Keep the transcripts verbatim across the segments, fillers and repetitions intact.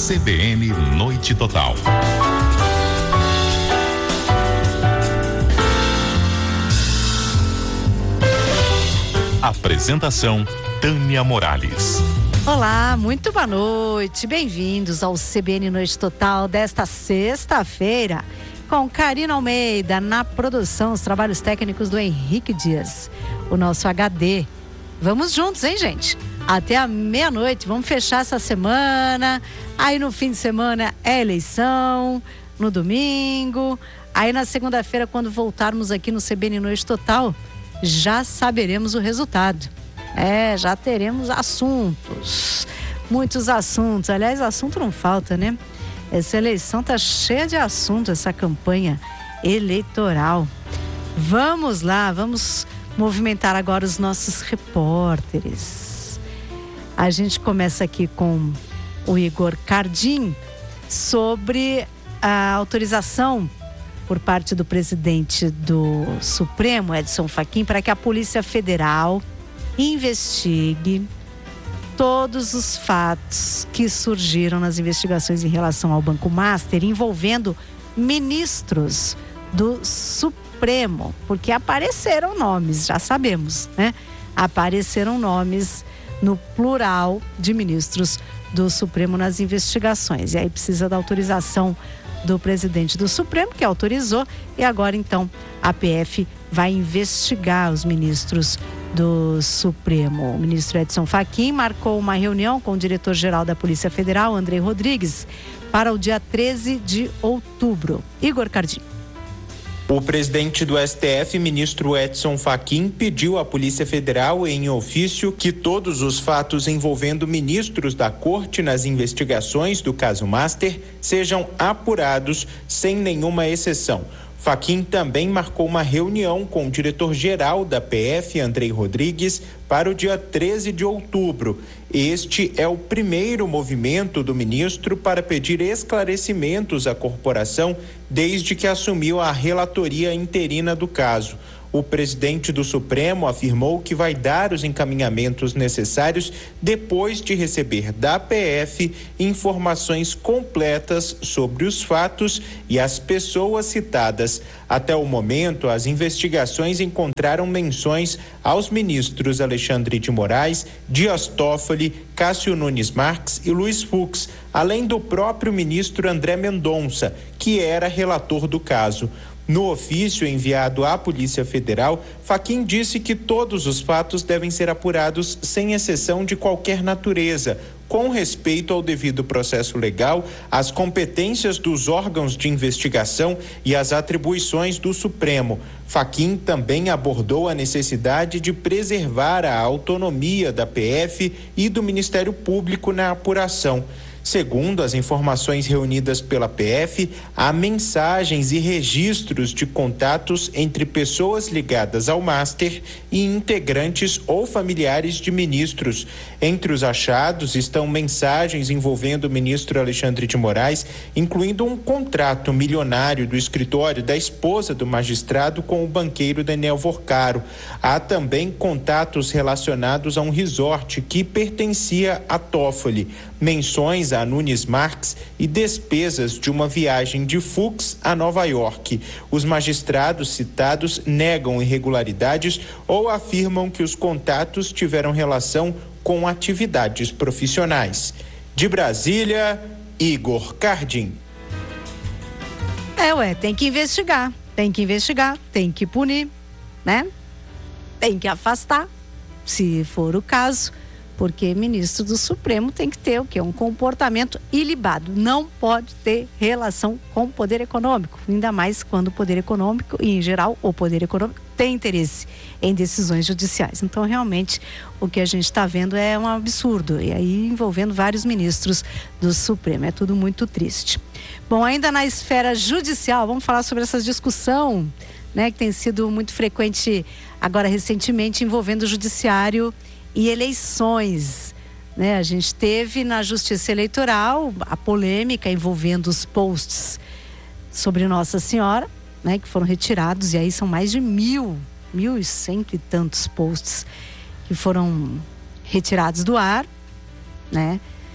C B N Noite Total. Apresentação Tânia Morales. Olá, muito boa noite. Bem-vindos ao C B N Noite Total desta sexta-feira, com Karina Almeida na produção, os trabalhos técnicos do Henrique Dias, o nosso H D. Vamos juntos, hein, gente? Até a meia-noite, vamos fechar essa semana. Aí no fim de semana é eleição, no domingo. Aí na segunda-feira, quando voltarmos aqui no C B N Noite Total, já saberemos o resultado. É, já teremos assuntos, muitos assuntos. Aliás, assunto não falta, né? Essa eleição tá cheia de assuntos, essa campanha eleitoral. Vamos lá, vamos movimentar agora os nossos repórteres. A gente começa aqui com o Igor Cardim sobre a autorização por parte do presidente do Supremo, Edson Fachin, para que a Polícia Federal investigue todos os fatos que surgiram nas investigações em relação ao Banco Master, envolvendo ministros do Supremo, porque apareceram nomes, já sabemos, né? Apareceram nomes no plural de ministros do Supremo nas investigações. E aí precisa da autorização do presidente do Supremo, que autorizou, e agora então a P F vai investigar os ministros do Supremo. O ministro Edson Fachin marcou uma reunião com o diretor-geral da Polícia Federal, Andrei Rodrigues, para o dia treze de outubro. Igor Cardim. O presidente do S T F, ministro Edson Fachin, pediu à Polícia Federal, em ofício, que todos os fatos envolvendo ministros da Corte nas investigações do caso Master sejam apurados sem nenhuma exceção. Fachin também marcou uma reunião com o diretor-geral da P F, Andrei Rodrigues, para o dia treze de outubro. Este é o primeiro movimento do ministro para pedir esclarecimentos à corporação desde que assumiu a relatoria interina do caso. O presidente do Supremo afirmou que vai dar os encaminhamentos necessários depois de receber da P F informações completas sobre os fatos e as pessoas citadas. Até o momento, as investigações encontraram menções aos ministros Alexandre de Moraes, Dias Toffoli, Cássio Nunes Marques e Luiz Fux, além do próprio ministro André Mendonça, que era relator do caso. No ofício enviado à Polícia Federal, Fachin disse que todos os fatos devem ser apurados sem exceção de qualquer natureza, com respeito ao devido processo legal, às competências dos órgãos de investigação e às atribuições do Supremo. Fachin também abordou a necessidade de preservar a autonomia da P F e do Ministério Público na apuração. Segundo as informações reunidas pela P F, há mensagens e registros de contatos entre pessoas ligadas ao Master e integrantes ou familiares de ministros. Entre os achados estão mensagens envolvendo o ministro Alexandre de Moraes, incluindo um contrato milionário do escritório da esposa do magistrado com o banqueiro Daniel Vorcaro. Há também contatos relacionados a um resort que pertencia a Toffoli, menções a Nunes Marques e despesas de uma viagem de Fux a Nova York. Os magistrados citados negam irregularidades ou afirmam que os contatos tiveram relação com atividades profissionais. De Brasília, Igor Cardim. É, ué, tem que investigar, tem que investigar, tem que punir, né? Tem que afastar, se for o caso. Porque ministro do Supremo tem que ter o quê? Um comportamento ilibado. Não pode ter relação com o poder econômico, ainda mais quando o poder econômico, e em geral o poder econômico, tem interesse em decisões judiciais. Então, realmente, o que a gente está vendo é um absurdo. E aí, envolvendo vários ministros do Supremo. É tudo muito triste. Bom, ainda na esfera judicial, vamos falar sobre essa discussão, né, que tem sido muito frequente agora recentemente, envolvendo o judiciário e eleições, né? A gente teve na Justiça Eleitoral a polêmica envolvendo os posts sobre Nossa Senhora, né? Que foram retirados, e aí são mais de mil, mil e cento e tantos posts que foram retirados do ar, né?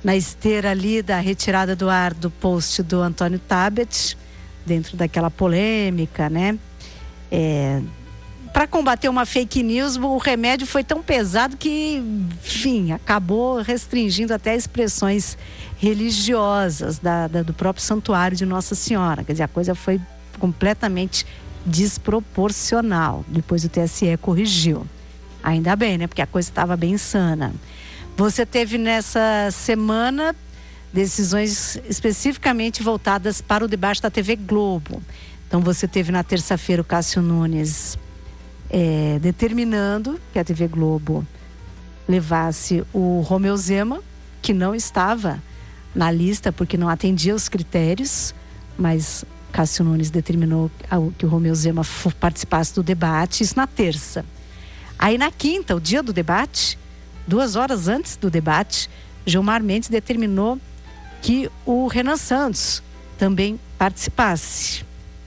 na esteira ali da retirada do ar do post do Antônio Tabet, dentro daquela polêmica, né? É, para combater uma fake news, o remédio foi tão pesado que, enfim, acabou restringindo até expressões religiosas da, da, do próprio santuário de Nossa Senhora. Quer dizer, a coisa foi completamente desproporcional. Depois o T S E corrigiu. Ainda bem, né? Porque a coisa estava bem insana. Você teve nessa semana decisões especificamente voltadas para o debate da T V Globo. Então você teve na terça-feira o Cássio Nunes é, determinando que a T V Globo levasse o Romeu Zema, que não estava na lista porque não atendia os critérios, mas Cássio Nunes determinou que o Romeu Zema participasse do debate, isso na terça. Aí na quinta, o dia do debate, duas horas antes do debate, Gilmar Mendes determinou que o Renan Santos também participasse.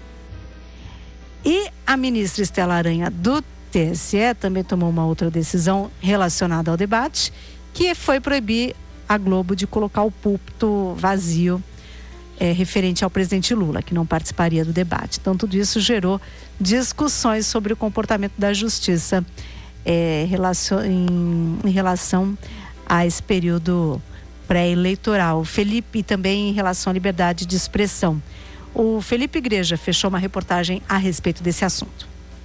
E a ministra Estela Aranha do T S E também tomou uma outra decisão relacionada ao debate, que foi proibir a Globo de colocar o púlpito vazio é, referente ao presidente Lula, que não participaria do debate. Então tudo isso gerou discussões sobre o comportamento da justiça é, relacion, em, em relação a esse período pré-eleitoral. Felipe, também em relação à liberdade de expressão. O Felipe Igreja fechou uma reportagem a respeito desse assunto.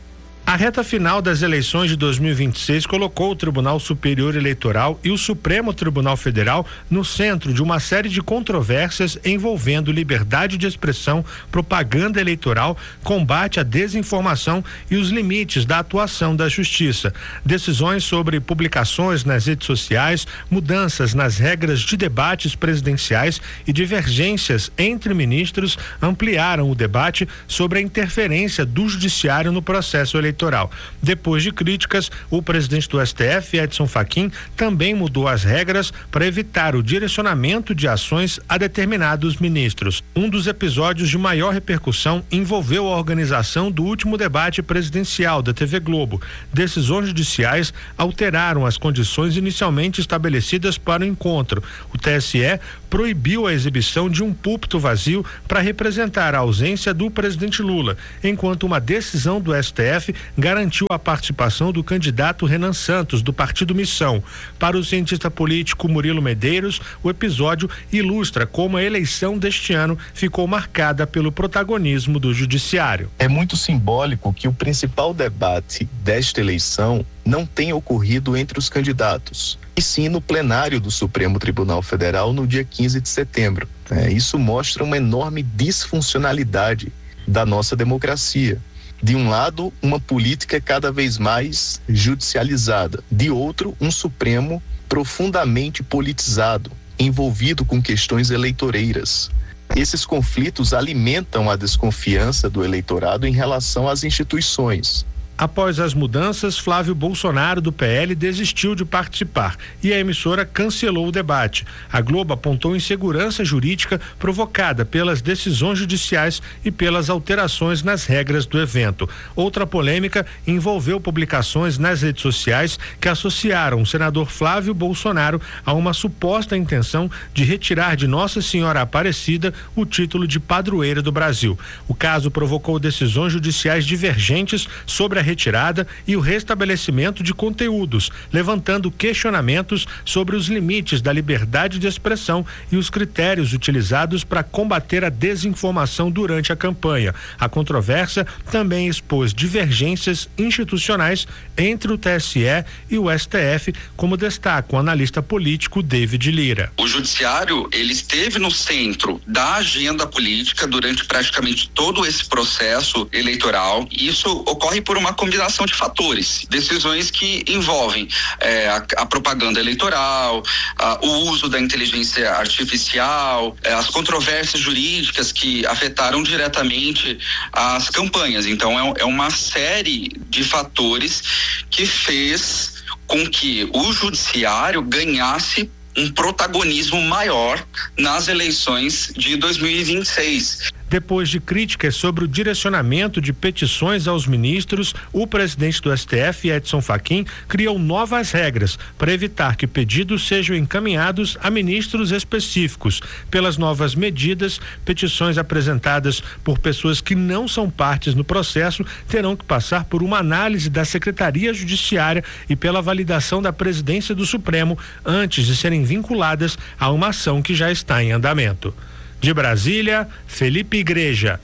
A reta final das eleições de dois mil e vinte e seis colocou o Tribunal Superior Eleitoral e o Supremo Tribunal Federal no centro de uma série de controvérsias envolvendo liberdade de expressão, propaganda eleitoral, combate à desinformação e os limites da atuação da Justiça. Decisões sobre publicações nas redes sociais, mudanças nas regras de debates presidenciais e divergências entre ministros ampliaram o debate sobre a interferência do Judiciário no processo eleitoral. Eleitoral. Depois de críticas, o presidente do S T F, Edson Fachin, também mudou as regras para evitar o direcionamento de ações a determinados ministros. Um dos episódios de maior repercussão envolveu a organização do último debate presidencial da T V Globo. Decisões judiciais alteraram as condições inicialmente estabelecidas para o encontro. O T S E proibiu a exibição de um púlpito vazio para representar a ausência do presidente Lula, enquanto uma decisão do S T F garantiu a participação do candidato Renan Santos, do Partido Missão. Para o cientista político Murilo Medeiros, o episódio ilustra como a eleição deste ano ficou marcada pelo protagonismo do Judiciário. É muito simbólico que o principal debate desta eleição não tenha ocorrido entre os candidatos, e sim no plenário do Supremo Tribunal Federal no dia quinze de setembro. É, isso mostra uma enorme disfuncionalidade da nossa democracia. De um lado, uma política cada vez mais judicializada. De outro, um Supremo profundamente politizado, envolvido com questões eleitoreiras. Esses conflitos alimentam a desconfiança do eleitorado em relação às instituições. Após as mudanças, Flávio Bolsonaro, do P L, desistiu de participar e a emissora cancelou o debate. A Globo apontou insegurança jurídica provocada pelas decisões judiciais e pelas alterações nas regras do evento. Outra polêmica envolveu publicações nas redes sociais que associaram o senador Flávio Bolsonaro a uma suposta intenção de retirar de Nossa Senhora Aparecida o título de padroeira do Brasil. O caso provocou decisões judiciais divergentes sobre a retirada e o restabelecimento de conteúdos, levantando questionamentos sobre os limites da liberdade de expressão e os critérios utilizados para combater a desinformação durante a campanha. A controvérsia também expôs divergências institucionais entre o T S E e o S T F, como destaca o analista político David Lira. O judiciário, ele esteve no centro da agenda política durante praticamente todo esse processo eleitoral. Isso ocorre por uma combinação de fatores, decisões que envolvem é, a, a propaganda eleitoral, a, o uso da inteligência artificial, é, as controvérsias jurídicas que afetaram diretamente as campanhas. Então é, é uma série de fatores que fez com que o judiciário ganhasse um protagonismo maior nas eleições de dois mil e vinte e seis. Depois de críticas sobre o direcionamento de petições aos ministros, o presidente do S T F, Edson Fachin, criou novas regras para evitar que pedidos sejam encaminhados a ministros específicos. Pelas novas medidas, petições apresentadas por pessoas que não são partes no processo terão que passar por uma análise da Secretaria Judiciária e pela validação da Presidência do Supremo antes de serem vinculadas a uma ação que já está em andamento. De Brasília, Felipe Igreja.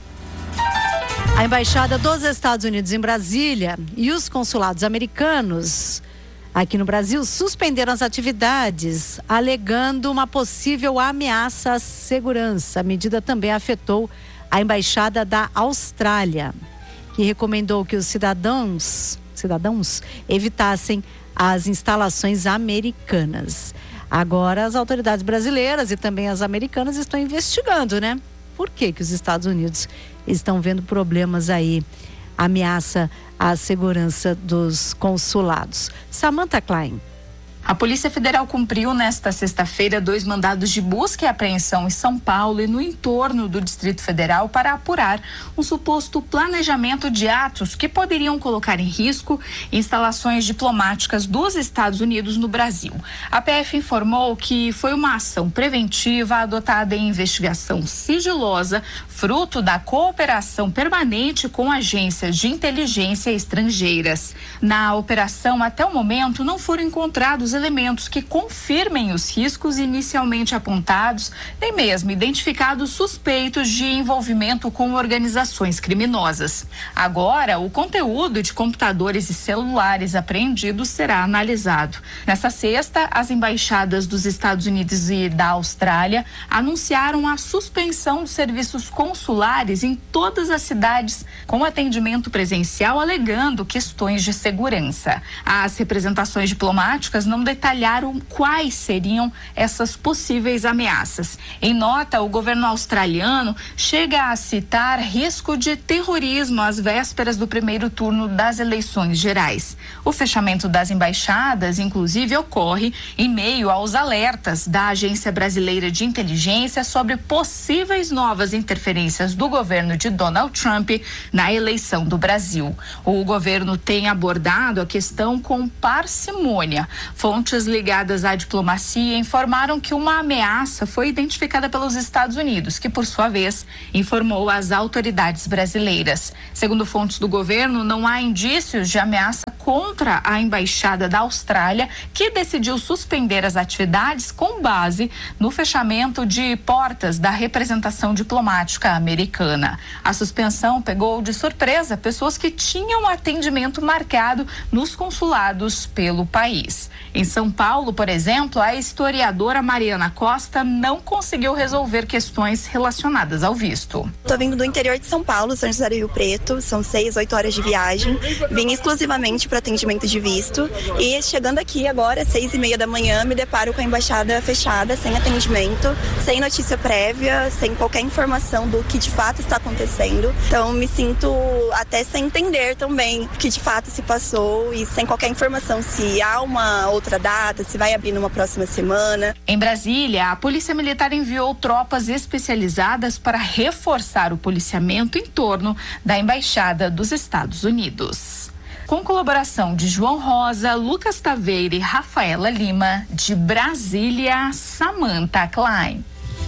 A Embaixada dos Estados Unidos em Brasília e os consulados americanos aqui no Brasil suspenderam as atividades, alegando uma possível ameaça à segurança. A medida também afetou a Embaixada da Austrália, que recomendou que os cidadãos, cidadãos evitassem as instalações americanas. Agora, as autoridades brasileiras e também as americanas estão investigando, né? Por que que os Estados Unidos estão vendo problemas aí, ameaça à segurança dos consulados? Samantha Klein. A Polícia Federal cumpriu nesta sexta-feira dois mandados de busca e apreensão em São Paulo e no entorno do Distrito Federal para apurar um suposto planejamento de atos que poderiam colocar em risco instalações diplomáticas dos Estados Unidos no Brasil. A P F informou que foi uma ação preventiva adotada em investigação sigilosa, fruto da cooperação permanente com agências de inteligência estrangeiras. Na operação, até o momento, não foram encontrados elementos que confirmem os riscos inicialmente apontados, nem mesmo identificados suspeitos de envolvimento com organizações criminosas. Agora, o conteúdo de computadores e celulares apreendidos será analisado. Nesta sexta, as embaixadas dos Estados Unidos e da Austrália anunciaram a suspensão dos serviços consulares em todas as cidades com atendimento presencial, alegando questões de segurança. As representações diplomáticas não detalharam quais seriam essas possíveis ameaças. Em nota, o governo australiano chega a citar risco de terrorismo às vésperas do primeiro turno das eleições gerais. O fechamento das embaixadas, inclusive, ocorre em meio aos alertas da Agência Brasileira de Inteligência sobre possíveis novas interferências do governo de Donald Trump na eleição do Brasil. O governo tem abordado a questão com parcimônia. Fontes ligadas à diplomacia informaram que uma ameaça foi identificada pelos Estados Unidos, que, por sua vez, informou as autoridades brasileiras. Segundo fontes do governo, não há indícios de ameaça contra a Embaixada da Austrália, que decidiu suspender as atividades com base no fechamento de portas da representação diplomática americana. A suspensão pegou de surpresa pessoas que tinham atendimento marcado nos consulados pelo país. Em São Paulo, por exemplo, a historiadora Mariana Costa não conseguiu resolver questões relacionadas ao visto. Estou vindo do interior de São Paulo, São José do Rio Preto, são seis, oito horas de viagem. Vim exclusivamente para atendimento de visto e chegando aqui agora, seis e meia da manhã, me deparo com a embaixada fechada, sem atendimento, sem notícia prévia, sem qualquer informação do que de fato está acontecendo. Então me sinto até sem entender também o que de fato se passou e sem qualquer informação se há uma outra data, se vai abrir numa próxima semana. Em Brasília, a Polícia Militar enviou tropas especializadas para reforçar o policiamento em torno da Embaixada dos Estados Unidos. Com colaboração de João Rosa, Lucas Taveira e Rafaela Lima, de Brasília, Samantha Klein.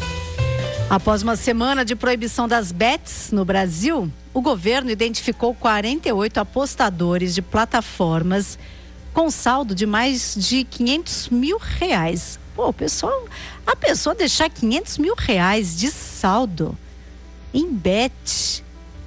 Após uma semana de proibição das bets no Brasil, o governo identificou quarenta e oito apostadores de plataformas com saldo de mais de quinhentos mil reais. Pô, pessoal, a pessoa deixar quinhentos mil reais de saldo em bet.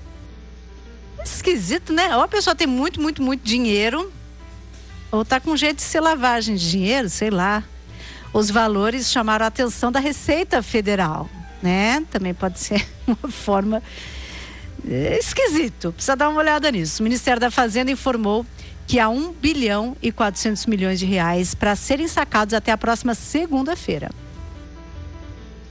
Esquisito, né? Ou a pessoa tem muito, muito, muito dinheiro, ou tá com jeito de ser lavagem de dinheiro, sei lá. Os valores chamaram a atenção da Receita Federal, né? Também pode ser uma forma é, esquisito. Precisa dar uma olhada nisso. O Ministério da Fazenda informou que há um bilhão e quatrocentos milhões de reais para serem sacados até a próxima segunda-feira. O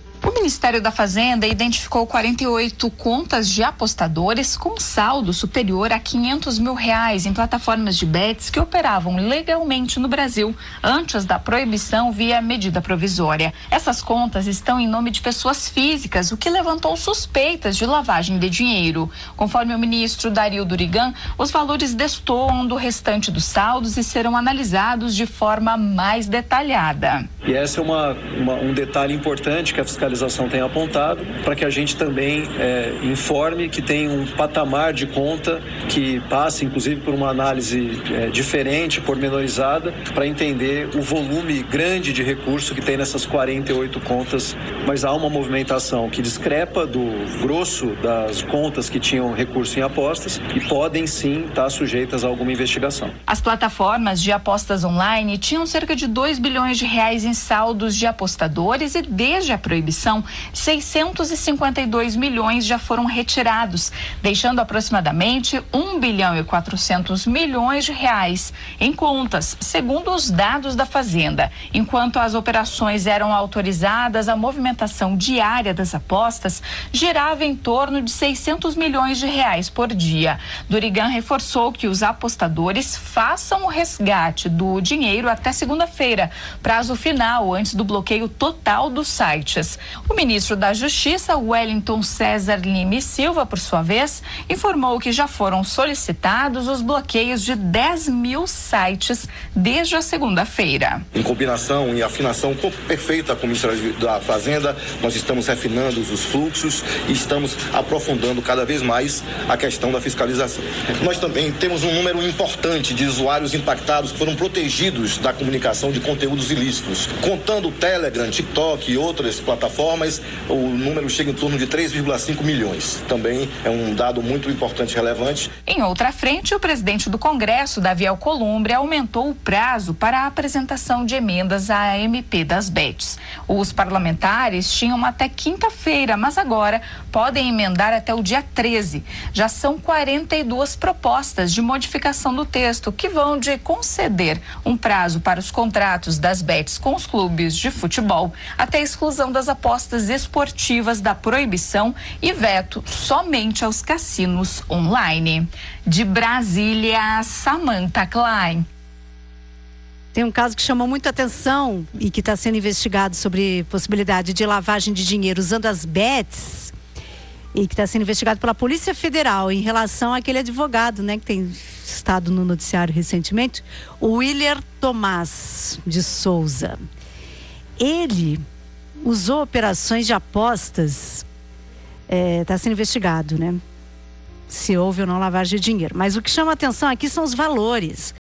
Ministério da Fazenda identificou quarenta e oito contas de apostadores com saldo superior a quinhentos mil reais em plataformas de bets que operavam legalmente no Brasil antes da proibição via medida provisória. Essas contas estão em nome de pessoas físicas, o que levantou suspeitas de lavagem de dinheiro. Conforme o ministro Dario Durigan, os valores destoam do restante dos saldos e serão analisados de forma mais detalhada. E essa é uma, uma, um detalhe importante que a fiscalização tem apontado para que a gente também é, informe que tem um patamar de conta que passa, inclusive, por uma análise é, diferente, pormenorizada, para entender o volume grande de recurso que tem nessas quarenta e oito contas. Mas há uma movimentação que discrepa do grosso das contas que tinham recurso em apostas e podem sim estar sujeitas a alguma investigação. As plataformas de apostas online tinham cerca de dois bilhões de reais em saldos de apostadores e desde a proibição seiscentos e cinquenta e dois milhões já foram retirados, deixando aproximadamente um bilhão e quatrocentos milhões de reais em contas, segundo os dados da Fazenda. Enquanto as operações eram autorizadas, a movimentação diária das apostas girava em torno de seiscentos milhões de reais por dia. Durigan reforçou que os apostadores façam o resgate do dinheiro até segunda-feira, prazo final antes do bloqueio total dos sites. O ministro da Justiça, Wellington César Lima e Silva, por sua vez, informou que já foram solicitados os bloqueios de dez mil sites desde a segunda-feira. Em combinação e afinação perfeita com o Ministério da Fazenda, nós estamos refinando os fluxos e estamos aprofundando cada vez mais a questão da fiscalização. Nós também temos um número importante de usuários impactados que foram protegidos da comunicação de conteúdos ilícitos. Contando o Telegram, TikTok e outras plataformas, o número chega em torno de três vírgula cinco milhões. Também é um dado muito importante e relevante. Em outra frente, o presidente do Congresso, Davi Alcolumbre, aumentou o prazo para a apresentação de emendas à M P das bets. Os parlamentares tinham até quinta-feira, mas agora podem emendar até o dia treze. Já são quarenta e duas propostas de modificação do texto que vão de conceder um prazo para os contratos das bets com os clubes de futebol até a exclusão das apostas esportivas da proibição e veto somente aos cassinos online. De Brasília, Samantha Klein. Tem um caso que chamou muita atenção e que está sendo investigado sobre possibilidade de lavagem de dinheiro usando as bets e que está sendo investigado pela Polícia Federal em relação àquele advogado, né, que tem estado no noticiário recentemente, o Willer Tomás de Souza. Ele usou operações de apostas, está é, sendo investigado, né? Se houve ou não lavagem de dinheiro. Mas o que chama atenção aqui são os valores.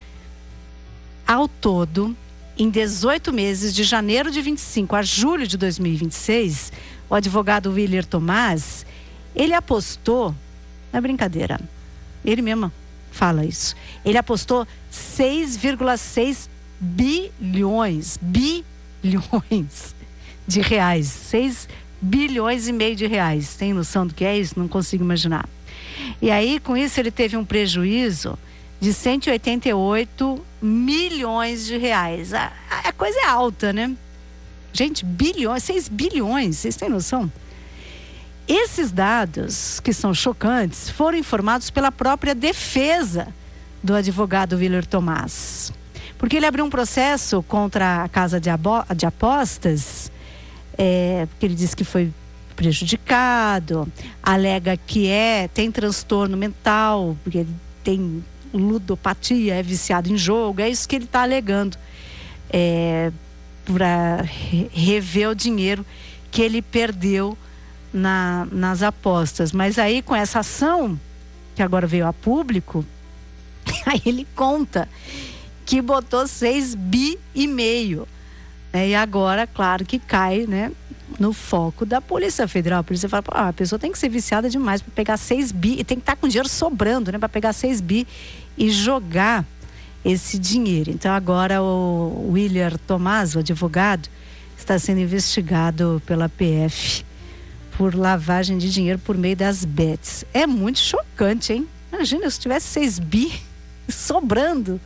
Ao todo, em dezoito meses, de janeiro de vinte e cinco a julho de dois mil e vinte e seis, o advogado Willer Tomás, ele apostou, não é brincadeira, ele mesmo fala isso, ele apostou seis vírgula seis bilhões, bilhões de reais, seis bilhões e meio de reais. Tem noção do que é isso? Não consigo imaginar. E aí, com isso, ele teve um prejuízo de cento e oitenta e oito milhões de reais. A, a coisa é alta, né? Gente, bilhões, seis bilhões, vocês têm noção? Esses dados, que são chocantes, foram informados pela própria defesa do advogado Willer Tomás. Porque ele abriu um processo contra a casa de, abo- de apostas, é, porque ele disse que foi prejudicado, alega que é, tem transtorno mental, porque ele tem ludopatia, é viciado em jogo, é isso que ele está alegando, é, para rever o dinheiro que ele perdeu na, nas apostas. Mas aí, com essa ação, que agora veio a público, aí ele conta que botou seis bi e meio. É, e agora, claro que cai, né, no foco da Polícia Federal. A polícia fala, ah, a pessoa tem que ser viciada demais para pegar seis bi e tem que estar com dinheiro sobrando, né, para pegar seis bi e jogar esse dinheiro. Então agora o Willer Tomás, o advogado, está sendo investigado pela P F por lavagem de dinheiro por meio das bets. É muito chocante, hein? Imagina se tivesse seis bi sobrando.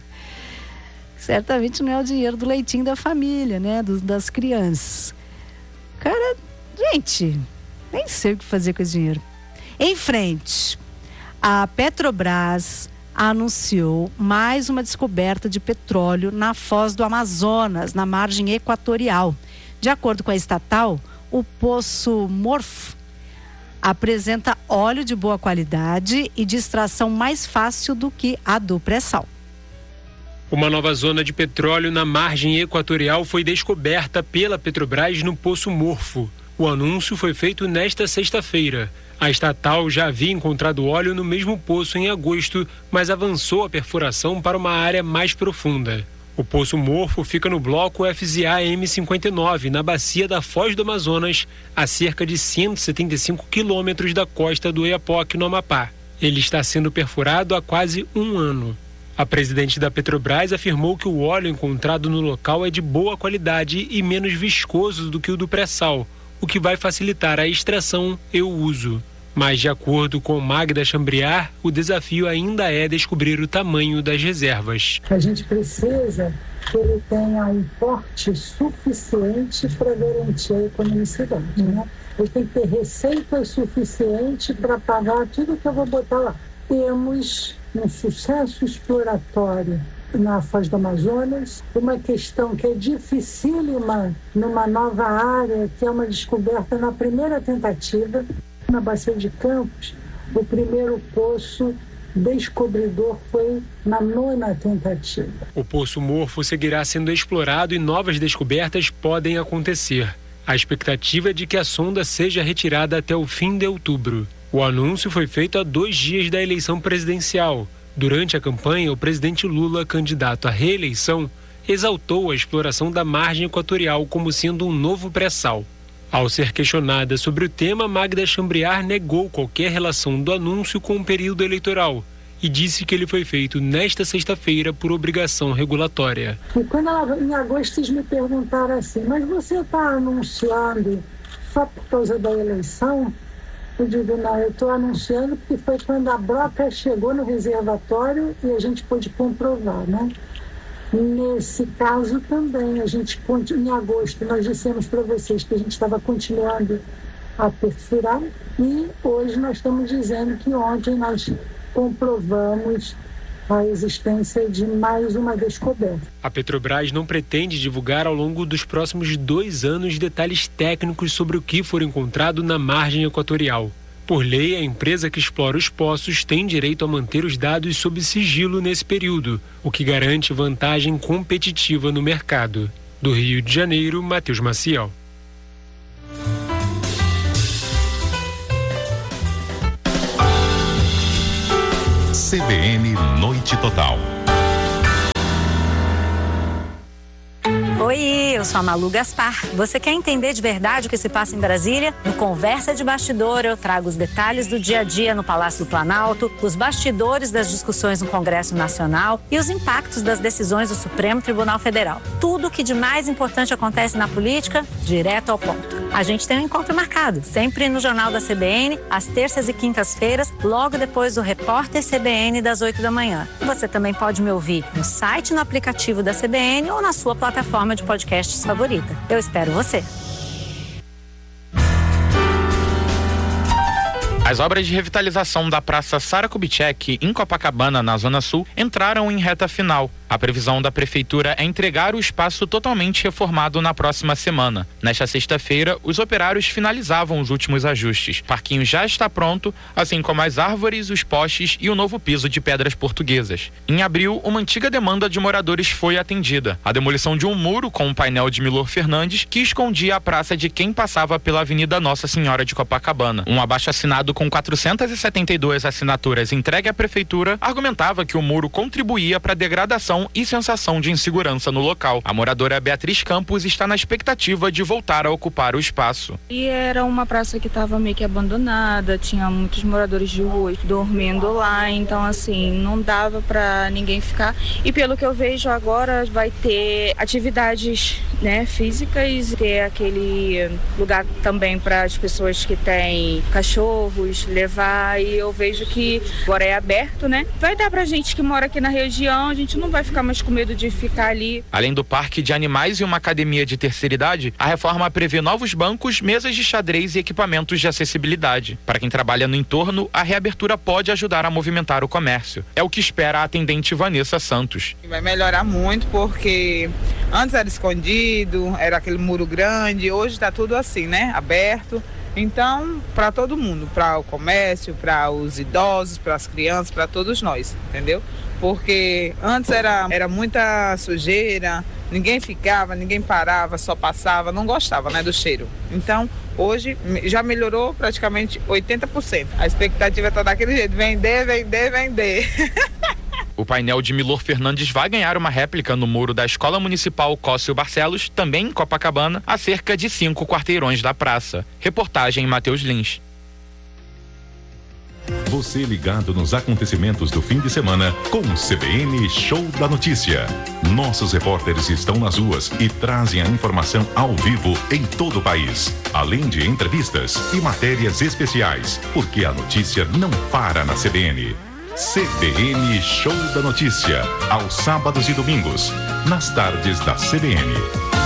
Certamente não é o dinheiro do leitinho da família, né? Do, das crianças. O cara Gente, nem sei o que fazer com esse dinheiro. Em frente, a Petrobras anunciou mais uma descoberta de petróleo na foz do Amazonas, na margem equatorial. De acordo com a estatal, o poço Morfo apresenta óleo de boa qualidade e de extração mais fácil do que a do pré-sal. Uma nova zona de petróleo na margem equatorial foi descoberta pela Petrobras no poço Morfo. O anúncio foi feito nesta sexta-feira. A estatal já havia encontrado óleo no mesmo poço em agosto, mas avançou a perfuração para uma área mais profunda. O poço Morfo fica no bloco F Z A M cinquenta e nove, na bacia da Foz do Amazonas, a cerca de cento e setenta e cinco quilômetros da costa do Oiapoque, no Amapá. Ele está sendo perfurado há quase um ano. A presidente da Petrobras afirmou que o óleo encontrado no local é de boa qualidade e menos viscoso do que o do pré-sal, o que vai facilitar a extração e o uso. Mas, de acordo com Magda Chambriard, o desafio ainda é descobrir o tamanho das reservas. A gente precisa que ele tenha um porte suficiente para garantir a economicidade, né? Ele tem que ter receita suficiente para pagar tudo que eu vou botar lá. Temos um sucesso exploratório na Foz do Amazonas, uma questão que é dificílima numa nova área, que é uma descoberta na primeira tentativa. Na Bacia de Campos, o primeiro poço descobridor foi na nona tentativa. O poço Morfo seguirá sendo explorado e novas descobertas podem acontecer. A expectativa é de que a sonda seja retirada até o fim de outubro. O anúncio foi feito a dois dias da eleição presidencial. Durante a campanha, o presidente Lula, candidato à reeleição, exaltou a exploração da margem equatorial como sendo um novo pré-sal. Ao ser questionada sobre o tema, Magda Chambriard negou qualquer relação do anúncio com o período eleitoral e disse que ele foi feito nesta sexta-feira por obrigação regulatória. E quando ela, em agosto vocês me perguntaram assim, mas você está anunciando só por causa da eleição? Eu digo, não, eu estou anunciando porque foi quando a broca chegou no reservatório e a gente pôde comprovar, né? Nesse caso também, a gente, em agosto, nós dissemos para vocês que a gente estava continuando a perfurar e hoje nós estamos dizendo que ontem nós comprovamos a existência de mais uma descoberta. A Petrobras não pretende divulgar ao longo dos próximos dois anos detalhes técnicos sobre o que for encontrado na margem equatorial. Por lei, a empresa que explora os poços tem direito a manter os dados sob sigilo nesse período, o que garante vantagem competitiva no mercado. Do Rio de Janeiro, Matheus Maciel. C B N Noite Total. Oi, eu sou a Malu Gaspar. Você quer entender de verdade o que se passa em Brasília? No Conversa de Bastidor, eu trago os detalhes do dia a dia no Palácio do Planalto, os bastidores das discussões no Congresso Nacional e os impactos das decisões do Supremo Tribunal Federal. Tudo o que de mais importante acontece na política, direto ao ponto. A gente tem um encontro marcado, sempre no Jornal da C B N, às terças e quintas-feiras, logo depois do Repórter C B N das oito da manhã. Você também pode me ouvir no site, no aplicativo da C B N ou na sua plataforma de podcasts favorita. Eu espero você. As obras de revitalização da Praça Sara Kubitschek, em Copacabana, na Zona Sul, entraram em reta final. A previsão da Prefeitura é entregar o espaço totalmente reformado na próxima semana. Nesta sexta-feira, os operários finalizavam os últimos ajustes. O parquinho já está pronto, assim como as árvores, os postes e o novo piso de pedras portuguesas. Em abril, uma antiga demanda de moradores foi atendida. A demolição de um muro com um painel de Milor Fernandes, que escondia a praça de quem passava pela Avenida Nossa Senhora de Copacabana. Um abaixo-assinado com quatrocentas e setenta e duas assinaturas entregue à Prefeitura argumentava que o muro contribuía para a degradação e sensação de insegurança no local. A moradora Beatriz Campos está na expectativa de voltar a ocupar o espaço. E era uma praça que estava meio que abandonada, tinha muitos moradores de rua dormindo lá, então assim, não dava para ninguém ficar. E pelo que eu vejo agora, vai ter atividades né, físicas, ter aquele lugar também para as pessoas que têm cachorros, levar, e eu vejo que agora é aberto, né? Vai dar pra gente que mora aqui na região, a gente não vai ficar mais com medo de ficar ali. Além do parque de animais e uma academia de terceira idade, a reforma prevê novos bancos, mesas de xadrez e equipamentos de acessibilidade. Para quem trabalha no entorno, a reabertura pode ajudar a movimentar o comércio. É o que espera a atendente Vanessa Santos. Vai melhorar muito porque antes era escondido, era aquele muro grande, hoje está tudo assim, né? Aberto. Então, para todo mundo, para o comércio, para os idosos, para as crianças, para todos nós, entendeu? Porque antes era, era muita sujeira, ninguém ficava, ninguém parava, só passava, não gostava, né, do cheiro. Então, hoje já melhorou praticamente oitenta por cento. A expectativa está daquele jeito, vender, vender, vender. O painel de Milor Fernandes vai ganhar uma réplica no muro da Escola Municipal Cócio Barcelos, também em Copacabana, a cerca de cinco quarteirões da praça. Reportagem Matheus Lins. Você ligado nos acontecimentos do fim de semana com o C B N Show da Notícia. Nossos repórteres estão nas ruas e trazem a informação ao vivo em todo o país, além de entrevistas e matérias especiais, porque a notícia não para na C B N. C B N Show da Notícia, aos sábados e domingos, nas tardes da C B N.